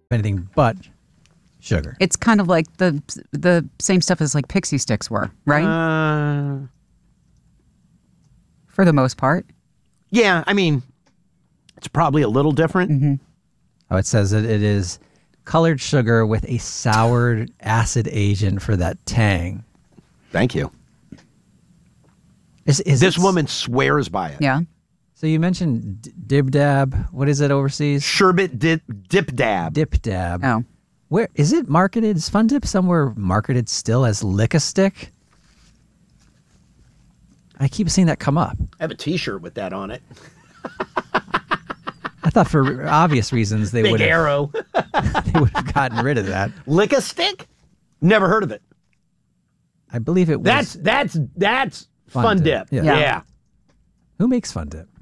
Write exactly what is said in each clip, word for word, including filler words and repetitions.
anything but sugar. It's kind of like the the same stuff as like Pixie Sticks were, right? Uh, For the most part. yeah, I mean, it's probably a little different. Mm-hmm. Oh, it says that it is colored sugar with a soured acid agent for that tang. Thank you. Is, is This it, woman swears by it. Yeah. So you mentioned d- Dib Dab. What is it overseas? Sherbet dip, dip dab. Dip Dab. Oh. Where is it marketed? Is Fun Dip somewhere marketed still as Lick-a-Stick? I keep seeing that come up. I have a T-shirt with that on it. I thought for obvious reasons they Big would have arrow. they would have gotten rid of that. Lick a stick? Never heard of it. I believe it was. That's that's that's Fun Fun, Dip. Dip. Yeah. yeah. Who makes Fun Dip?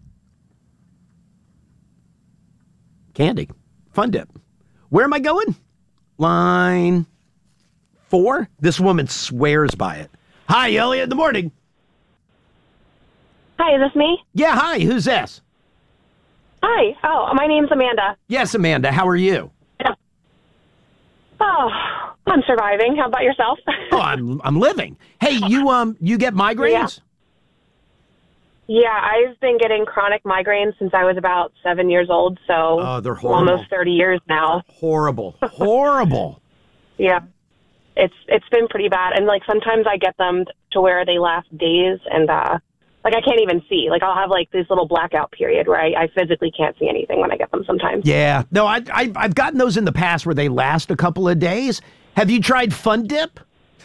Candy. Fun Dip. Where am I going? Line four. This woman swears by it. Hi, Elliot. In the morning. Hi, is this me? Yeah, hi. Who's this? Hi. Oh, my name's Amanda. Yes, Amanda. How are you? Oh, I'm surviving. How about yourself? Oh, I'm I'm living. Hey, you um you get migraines? Yeah, I've been getting chronic migraines since I was about seven years old, so Oh, they're horrible. almost thirty years now. Horrible. Horrible. Yeah. It's it's been pretty bad, and like sometimes I get them to where they last days, and uh like I can't even see. Like I'll have like this little blackout period where I, I physically can't see anything when I get them sometimes. Yeah. No, I, I I've gotten those in the past where they last a couple of days. Have you tried Fun Dip?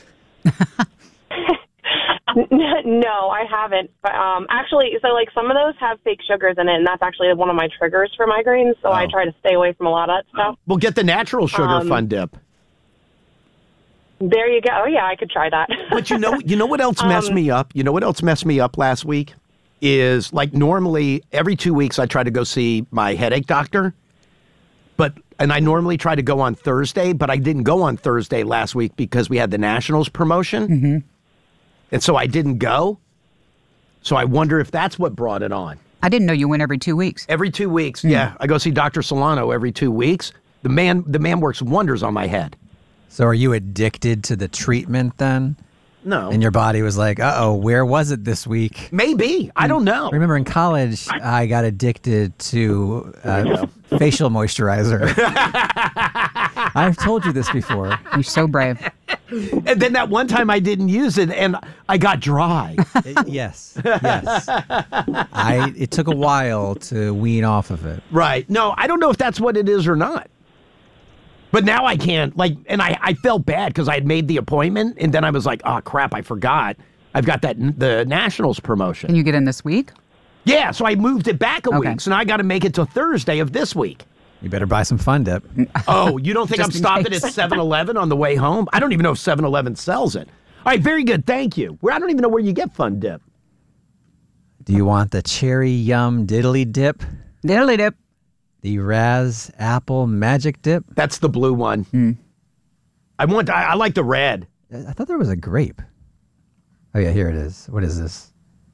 No, I haven't. But um, actually, so like some of those have fake sugars in it, and that's actually one of my triggers for migraines. So Oh. I try to stay away from a lot of that stuff. We'll get the natural sugar Um, Fun Dip. There you go. Oh yeah, I could try that. But you know, you know what else messed Um, me up? You know what else messed me up last week? Is like normally every two weeks I try to go see my headache doctor, but and I normally try to go on Thursday, but I didn't go on Thursday last week because we had the Nationals promotion, Mm-hmm. and so I didn't go. So I wonder if that's what brought it on. I didn't know you went every two weeks. Every two weeks, yeah, I go see Doctor Solano every two weeks. The man, the man works wonders on my head. So are you addicted to the treatment then? No, And your body was like, uh-oh, where was it this week? maybe I don't know. Remember in college, I got addicted to uh, facial moisturizer. I've told you this before. You're so brave. And then that one time I didn't use it, and I got dry. It- yes, yes. I. It took a while to wean off of it. Right. No, I don't know if that's what it is or not. But now I can't, like, and I, I felt bad because I had made the appointment, and then I was like, oh, crap, I forgot. I've got that, the Nationals promotion. Can you get in this week? Yeah, so I moved it back a Okay. week, so now I got to make it till Thursday of this week. You better buy some Fun Dip. Oh, you don't think I'm Just in stopping at case. seven eleven on the way home? I don't even know if seven eleven sells it. All right, very good, thank you. Where I don't even know where you get Fun Dip. Do you want the cherry yum diddly dip? Diddly dip. The Raz apple magic dip? That's the blue one. I want, I, I like the red. I thought there was a grape. Oh yeah, here it is. What is this?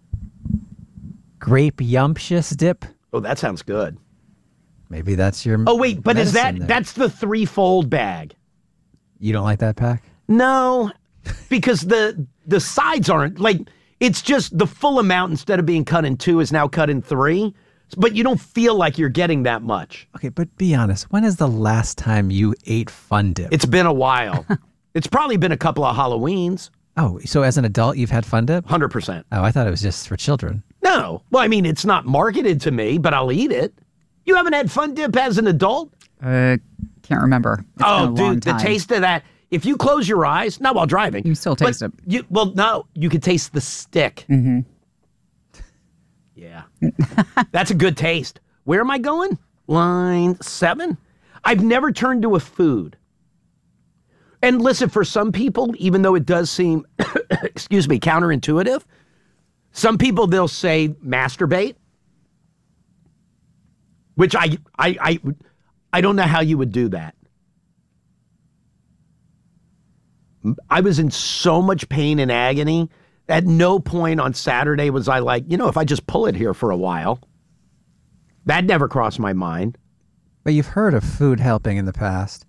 Grape yumptious dip? Oh, that sounds good. Maybe that's your. Oh, wait, but is that, medicine there. that's the three-fold bag. You don't like that pack? No, because the the sides aren't, like, it's just the full amount instead of being cut in two is now cut in three, but you don't feel like you're getting that much. Okay, but be honest. When is the last time you ate Fun Dip? It's been a while. It's probably been a couple of Halloweens, oh, so as an adult, you've had Fun Dip? one hundred percent. Oh, I thought it was just for children. No. Well, I mean, it's not marketed to me, but I'll eat it. You haven't had Fun Dip as an adult? Uh, can't remember. It's Oh, been a long dude, the time. taste of that. If you close your eyes, not while driving. You still but taste it. You, well, no, you can taste the stick. Mm-hmm. Yeah. That's a good taste. Where am I going? Line seven. I've never turned to a food. And listen, for some people, even though it does seem, excuse me, counterintuitive, some people, they'll say masturbate, which I, I, I, I don't know how you would do that. I was in so much pain and agony. At no point on Saturday was I like, you know, if I just pull it here for a while. That never crossed my mind. But you've heard of food helping in the past.